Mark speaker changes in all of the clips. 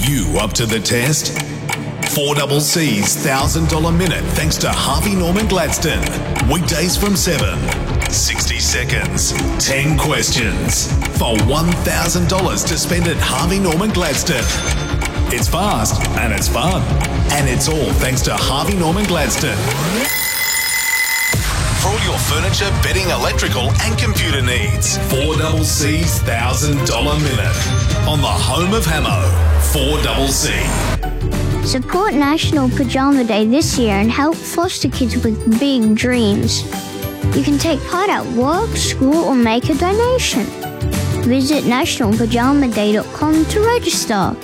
Speaker 1: you up to the test? 4CC's $1,000 minute thanks to Harvey Norman Gladstone. Weekdays from 7. 60 seconds, 10 questions for $1,000 to spend at Harvey Norman Gladstone. It's fast and it's fun. And it's all thanks to Harvey Norman Gladstone. For all your furniture, bedding, electrical and computer needs. 4CC's $1,000 minute on the home of Hamo. 4CC.
Speaker 2: Support National Pajama Day this year and help foster kids with big dreams. You can take part at work, school or make a donation. Visit nationalpajamaday.com to register.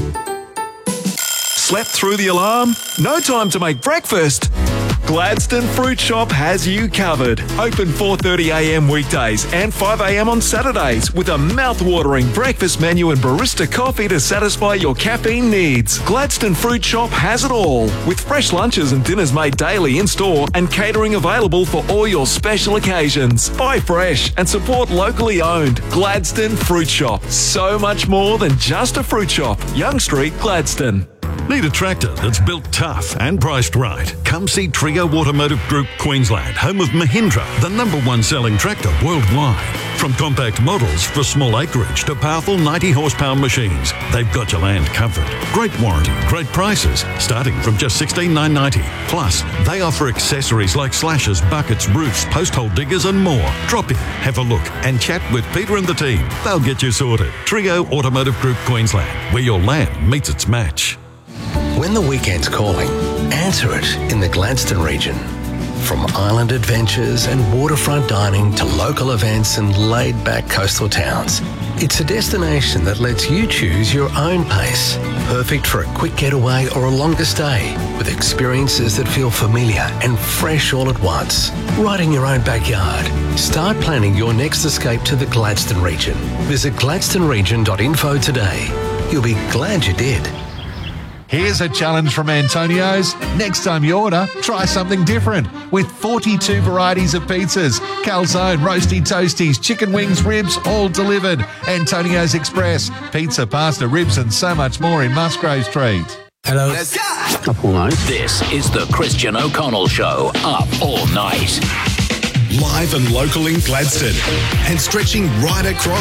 Speaker 3: Slept through the alarm? No time to make breakfast? Gladstone Fruit Shop has you covered. Open 4:30am weekdays and 5am on Saturdays with a mouth-watering breakfast menu and barista coffee to satisfy your caffeine needs. Gladstone Fruit Shop has it all, with fresh lunches and dinners made daily in-store and catering available for all your special occasions. Buy fresh and support locally owned. Gladstone Fruit Shop. So much more than just a fruit shop. Young Street, Gladstone.
Speaker 4: Need a tractor that's built tough and priced right? Come see Trio Automotive Group Queensland, home of Mahindra, the #1 selling tractor worldwide. From compact models for small acreage to powerful 90 horsepower machines, they've got your land covered. Great warranty, great prices, starting from just $16,990. Plus, they offer accessories like slashers, buckets, roofs, post hole diggers and more. Drop in, have a look and chat with Peter and the team. They'll get you sorted. Trio Automotive Group Queensland, where your land meets its match.
Speaker 5: When the weekend's calling, answer it in the Gladstone region. From island adventures and waterfront dining to local events and laid-back coastal towns, it's a destination that lets you choose your own pace. Perfect for a quick getaway or a longer stay, with experiences that feel familiar and fresh all at once. Right in your own backyard. Start planning your next escape to the Gladstone region. Visit gladstoneregion.info today. You'll be glad you did.
Speaker 6: Here's a challenge from Antonio's. Next time you order, try something different. With 42 varieties of pizzas, calzone, roasty toasties, chicken wings, ribs, all delivered. Antonio's Express. Pizza, pasta, ribs and so much more in Musgrave Street.
Speaker 7: Hello.
Speaker 1: Let's go!
Speaker 7: This is the Christian O'Connell Show. Up all night.
Speaker 1: Live and local in Gladstone and stretching right across